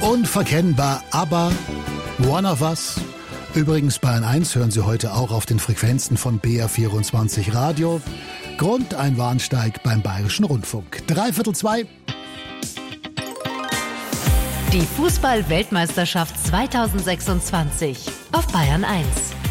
Unverkennbar, aber One of Us. Übrigens Bayern 1 hören Sie heute auch auf den Frequenzen von BR24 Radio. Grund ein Warnsteig beim Bayerischen Rundfunk. 3:15. Die Fußball-Weltmeisterschaft 2026 auf Bayern 1.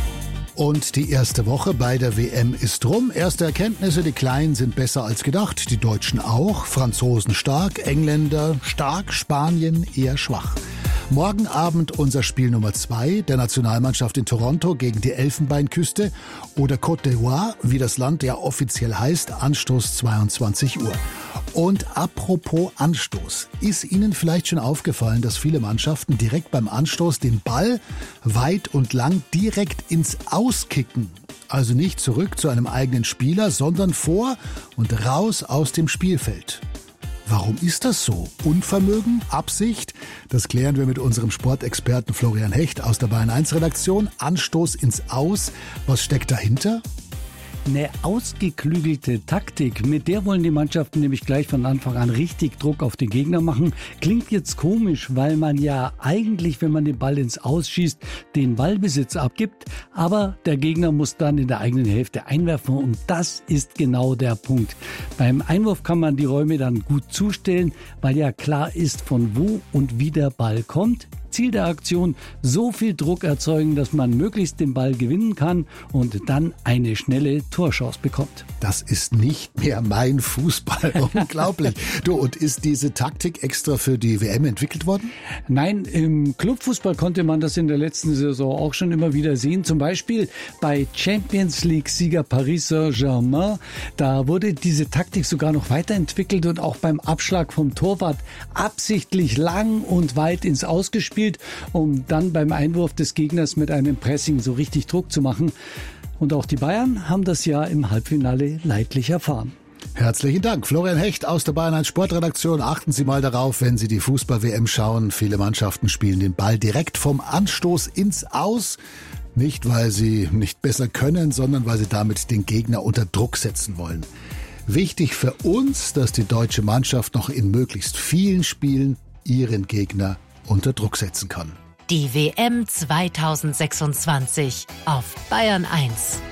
Und die erste Woche bei der WM ist rum. Erste Erkenntnisse, die Kleinen sind besser als gedacht, die Deutschen auch, Franzosen stark, Engländer stark, Spanien eher schwach. Morgen Abend unser Spiel Nummer 2 der Nationalmannschaft in Toronto gegen die Elfenbeinküste oder Côte d'Ivoire, wie das Land ja offiziell heißt, Anstoß 22 Uhr. Und apropos Anstoß, ist Ihnen vielleicht schon aufgefallen, dass viele Mannschaften direkt beim Anstoß den Ball weit und lang direkt ins Aus kicken? Also nicht zurück zu einem eigenen Spieler, sondern vor und raus aus dem Spielfeld. Warum ist das so? Unvermögen? Absicht? Das klären wir mit unserem Sportexperten Florian Hecht aus der Bayern 1 Redaktion. Anstoß ins Aus. Was steckt dahinter? Eine ausgeklügelte Taktik, mit der wollen die Mannschaften nämlich gleich von Anfang an richtig Druck auf den Gegner machen. Klingt jetzt komisch, weil man ja eigentlich, wenn man den Ball ins Aus schießt, den Ballbesitz abgibt. Aber der Gegner muss dann in der eigenen Hälfte einwerfen und das ist genau der Punkt. Beim Einwurf kann man die Räume dann gut zustellen, weil ja klar ist, von wo und wie der Ball kommt. Ziel der Aktion, so viel Druck erzeugen, dass man möglichst den Ball gewinnen kann und dann eine schnelle Torchance bekommt. Das ist nicht mehr mein Fußball. Unglaublich. Du, und ist diese Taktik extra für die WM entwickelt worden? Nein, im Clubfußball konnte man das in der letzten Saison auch schon immer wieder sehen. Zum Beispiel bei Champions League-Sieger Paris Saint-Germain. Da wurde diese Taktik sogar noch weiterentwickelt und auch beim Abschlag vom Torwart absichtlich lang und weit ins Aus gespielt, um dann beim Einwurf des Gegners mit einem Pressing so richtig Druck zu machen. Und auch die Bayern haben das ja im Halbfinale leidlich erfahren. Herzlichen Dank. Florian Hecht aus der Bayern 1 Sportredaktion. Achten Sie mal darauf, wenn Sie die Fußball-WM schauen. Viele Mannschaften spielen den Ball direkt vom Anstoß ins Aus. Nicht, weil sie nicht besser können, sondern weil sie damit den Gegner unter Druck setzen wollen. Wichtig für uns, dass die deutsche Mannschaft noch in möglichst vielen Spielen ihren Gegner unter Druck setzen kann. Die WM 2026 auf Bayern 1.